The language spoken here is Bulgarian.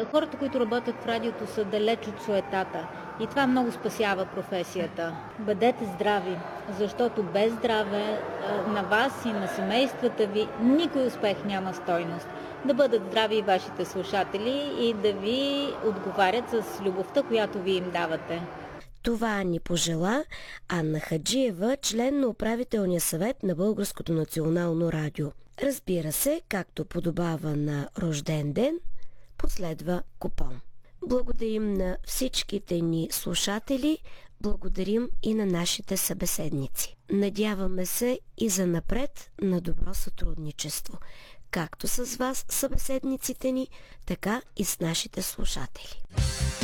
Хората, които работят в радиото, са далеч от суетата. И това много спасява професията. Бъдете здрави, защото без здраве на вас и на семействата ви никой успех няма стойност. Да бъдат здрави и вашите слушатели и да ви отговарят с любовта, която ви им давате. Това ни пожела Анна Хаджиева, член на управителния съвет на Българското национално радио. Разбира се, както подобава на рожден ден, последва купон. Благодарим на всичките ни слушатели, благодарим и на нашите събеседници. Надяваме се и занапред на добро сътрудничество, както с вас, събеседниците ни, така и с нашите слушатели.